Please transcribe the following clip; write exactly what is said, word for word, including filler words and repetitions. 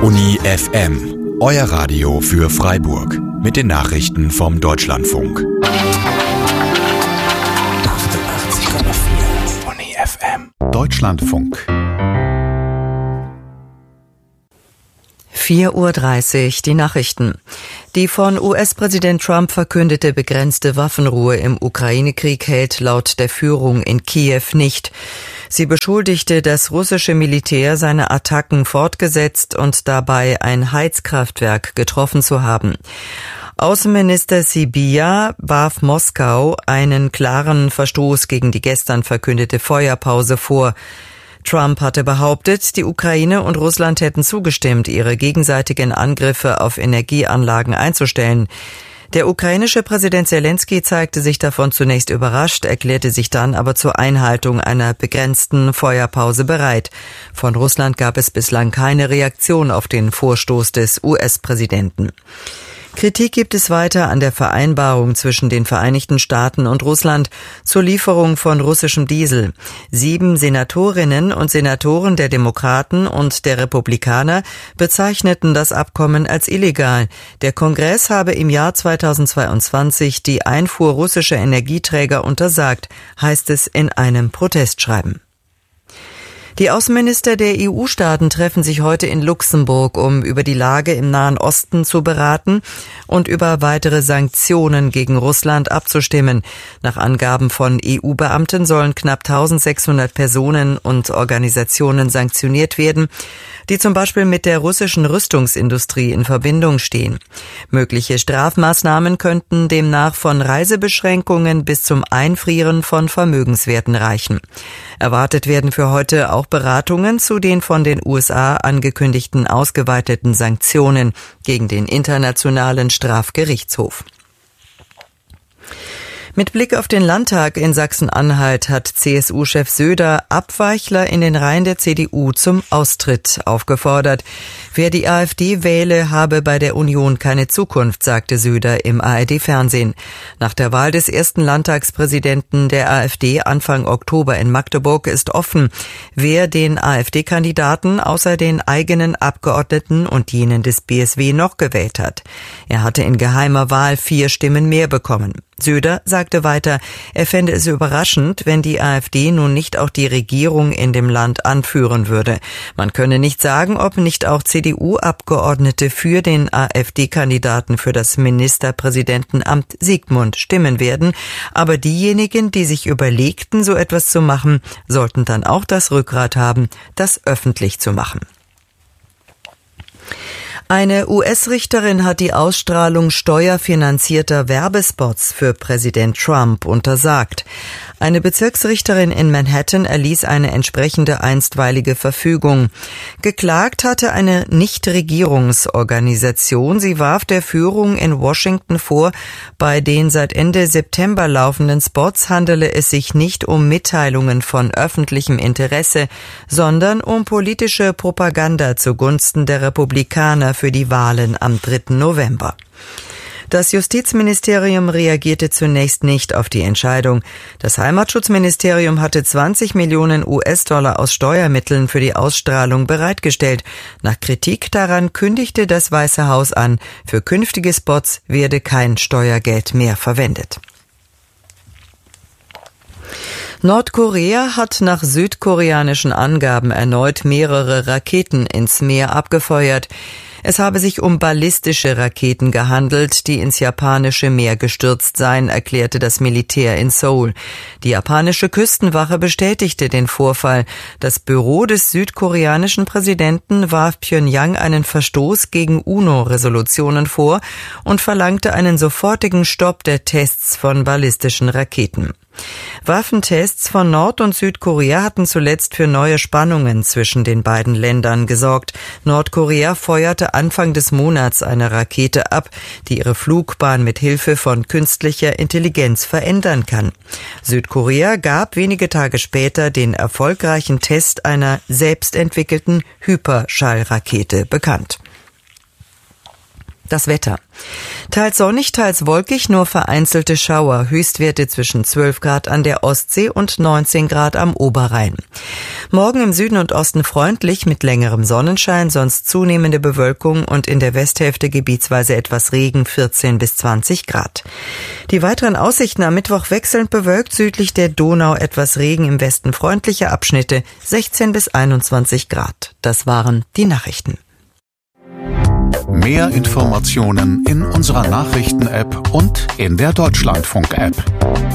Uni F M, euer Radio für Freiburg. Mit den Nachrichten vom Deutschlandfunk. achtundachtzig Komma vier Uni F M. Deutschlandfunk. vier Uhr dreißig, die Nachrichten. Die von U S-Präsident Trump verkündete begrenzte Waffenruhe im Ukraine-Krieg hält laut der Führung in Kiew nicht. Sie beschuldigte das russische Militär, seine Attacken fortgesetzt und dabei ein Heizkraftwerk getroffen zu haben. Außenminister Sybiha warf Moskau einen klaren Verstoß gegen die gestern verkündete Feuerpause vor. Trump hatte behauptet, die Ukraine und Russland hätten zugestimmt, ihre gegenseitigen Angriffe auf Energieanlagen einzustellen. Der ukrainische Präsident Zelensky zeigte sich davon zunächst überrascht, erklärte sich dann aber zur Einhaltung einer begrenzten Feuerpause bereit. Von Russland gab es bislang keine Reaktion auf den Vorstoß des U S-Präsidenten. Kritik gibt es weiter an der Vereinbarung zwischen den Vereinigten Staaten und Russland zur Lieferung von russischem Diesel. Sieben Senatorinnen und Senatoren der Demokraten und der Republikaner bezeichneten das Abkommen als illegal. Der Kongress habe im Jahr zweitausendzweiundzwanzig die Einfuhr russischer Energieträger untersagt, heißt es in einem Protestschreiben. Die Außenminister der E U-Staaten treffen sich heute in Luxemburg, um über die Lage im Nahen Osten zu beraten und über weitere Sanktionen gegen Russland abzustimmen. Nach Angaben von E U-Beamten sollen knapp eintausendsechshundert Personen und Organisationen sanktioniert werden, die zum Beispiel mit der russischen Rüstungsindustrie in Verbindung stehen. Mögliche Strafmaßnahmen könnten demnach von Reisebeschränkungen bis zum Einfrieren von Vermögenswerten reichen. Erwartet werden für heute auch Beratungen zu den von den U S A angekündigten ausgeweiteten Sanktionen gegen den Internationalen Strafgerichtshof. Mit Blick auf den Landtag in Sachsen-Anhalt hat C S U-Chef Söder Abweichler in den Reihen der C D U zum Austritt aufgefordert. Wer die AfD wähle, habe bei der Union keine Zukunft, sagte Söder im A R D-Fernsehen. Nach der Wahl des ersten Landtagspräsidenten der AfD Anfang Oktober in Magdeburg ist offen, wer den AfD-Kandidaten außer den eigenen Abgeordneten und jenen des B S W noch gewählt hat. Er hatte in geheimer Wahl vier Stimmen mehr bekommen. Söder sagte weiter, er fände es überraschend, wenn die AfD nun nicht auch die Regierung in dem Land anführen würde. Man könne nicht sagen, ob nicht auch C D U-Abgeordnete für den AfD-Kandidaten für das Ministerpräsidentenamt Sigmund stimmen werden. Aber diejenigen, die sich überlegten, so etwas zu machen, sollten dann auch das Rückgrat haben, das öffentlich zu machen. Eine U S-Richterin hat die Ausstrahlung steuerfinanzierter Werbespots für Präsident Trump untersagt. Eine Bezirksrichterin in Manhattan erließ eine entsprechende einstweilige Verfügung. Geklagt hatte eine Nichtregierungsorganisation. Sie warf der Führung in Washington vor, bei den seit Ende September laufenden Spots handele es sich nicht um Mitteilungen von öffentlichem Interesse, sondern um politische Propaganda zugunsten der Republikaner für die Wahlen am dritten November. Das Justizministerium reagierte zunächst nicht auf die Entscheidung. Das Heimatschutzministerium hatte zwanzig Millionen U S-Dollar aus Steuermitteln für die Ausstrahlung bereitgestellt. Nach Kritik daran kündigte das Weiße Haus an, für künftige Spots werde kein Steuergeld mehr verwendet. Nordkorea hat nach südkoreanischen Angaben erneut mehrere Raketen ins Meer abgefeuert. Es habe sich um ballistische Raketen gehandelt, die ins japanische Meer gestürzt seien, erklärte das Militär in Seoul. Die japanische Küstenwache bestätigte den Vorfall. Das Büro des südkoreanischen Präsidenten warf Pjöngjang einen Verstoß gegen UNO-Resolutionen vor und verlangte einen sofortigen Stopp der Tests von ballistischen Raketen. Waffentests von Nord- und Südkorea hatten zuletzt für neue Spannungen zwischen den beiden Ländern gesorgt. Nordkorea feuerte Anfang des Monats eine Rakete ab, die ihre Flugbahn mit Hilfe von künstlicher Intelligenz verändern kann. Südkorea gab wenige Tage später den erfolgreichen Test einer selbstentwickelten Hyperschallrakete bekannt. Das Wetter. Teils sonnig, teils wolkig, nur vereinzelte Schauer. Höchstwerte zwischen zwölf Grad an der Ostsee und neunzehn Grad am Oberrhein. Morgen im Süden und Osten freundlich mit längerem Sonnenschein, sonst zunehmende Bewölkung und in der Westhälfte gebietsweise etwas Regen, vierzehn bis zwanzig Grad. Die weiteren Aussichten am Mittwoch wechselnd bewölkt, südlich der Donau etwas Regen, im Westen freundliche Abschnitte, sechzehn bis einundzwanzig Grad. Das waren die Nachrichten. Mehr Informationen in unserer Nachrichten-App und in der Deutschlandfunk-App.